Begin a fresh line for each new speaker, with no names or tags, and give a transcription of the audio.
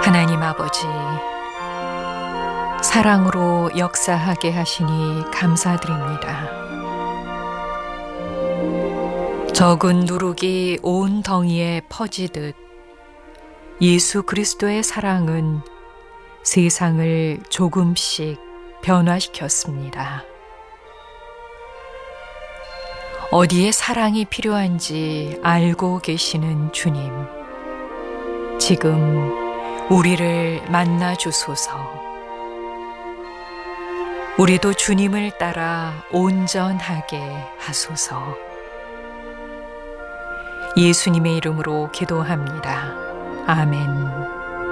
하나님 아버지, 사랑으로 역사하게 하시니 감사드립니다. 적은 누룩이 온 덩이에 퍼지듯 예수 그리스도의 사랑은 세상을 조금씩 변화시켰습니다. 어디에 사랑이 필요한지 알고 계시는 주님, 지금 우리를 만나 주소서. 우리도 주님을 따라 온전하게 하소서. 예수님의 이름으로 기도합니다. 아멘.